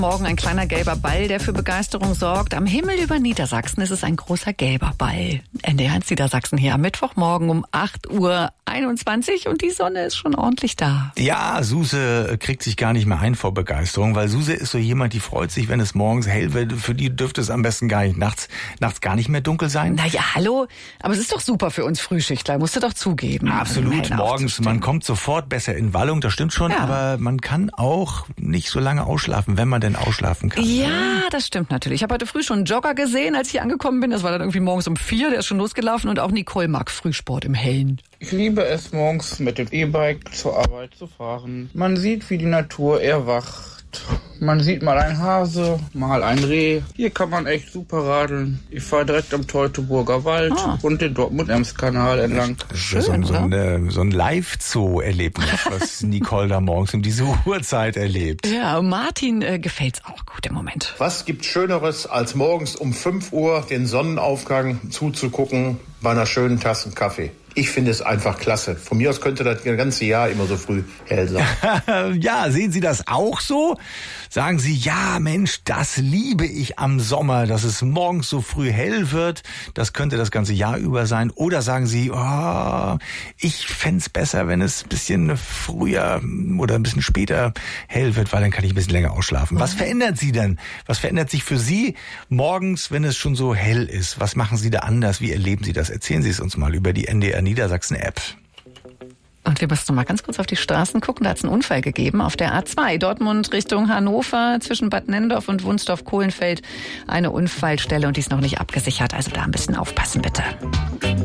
Morgen ein kleiner gelber Ball, der für Begeisterung sorgt. Am Himmel über Niedersachsen ist es ein großer gelber Ball. NDR 1 Niedersachsen hier am Mittwochmorgen um 8:21 Uhr und die Sonne ist schon ordentlich da. Ja, Suse kriegt sich gar nicht mehr ein vor Begeisterung, weil Suse ist so jemand, die freut sich, wenn es morgens hell wird. Für die dürfte es am besten gar nicht nachts gar nicht mehr dunkel sein. Naja, hallo, aber es ist doch super für uns Frühschichtler, musst du doch zugeben. Absolut, morgens, man kommt sofort besser in Wallung, das stimmt schon, aber man kann auch nicht so lange ausschlafen, wenn man denn ausschlafen kann. Ja, das stimmt natürlich. Ich habe heute früh schon einen Jogger gesehen, als ich hier angekommen bin. Das war dann irgendwie morgens um 4, der ist schon losgelaufen und auch Nicole mag Frühsport im Hellen. Ich liebe es, morgens mit dem E-Bike zur Arbeit zu fahren. Man sieht, wie die Natur erwacht. Man sieht mal einen Hase, mal ein Reh. Hier kann man echt super radeln. Ich fahre direkt am Teutoburger Wald und den Dortmund-Ems-Kanal entlang. Schön, so ein Live-Zoo-Erlebnis, was Nicole da morgens um diese Uhrzeit erlebt. Ja, Martin gefällt's auch gut im Moment. Was gibt's Schöneres, als morgens um 5 Uhr den Sonnenaufgang zuzugucken bei einer schönen Tasse Kaffee? Ich finde es einfach klasse. Von mir aus könnte das ganze Jahr immer so früh hell sein. Ja, sehen Sie das auch so? Sagen Sie, ja Mensch, das liebe ich am Sommer, dass es morgens so früh hell wird. Das könnte das ganze Jahr über sein. Oder sagen Sie, ich fänd's besser, wenn es ein bisschen früher oder ein bisschen später hell wird, weil dann kann ich ein bisschen länger ausschlafen. Was verändert Sie denn? Was verändert sich für Sie morgens, wenn es schon so hell ist? Was machen Sie da anders? Wie erleben Sie das? Erzählen Sie es uns mal über die NDR Niedersachsen App. Und wir müssen mal ganz kurz auf die Straßen gucken. Da hat es einen Unfall gegeben auf der A2. Dortmund Richtung Hannover zwischen Bad Nenndorf und Wunstorf-Kohlenfeld. Eine Unfallstelle und die ist noch nicht abgesichert. Also da ein bisschen aufpassen bitte.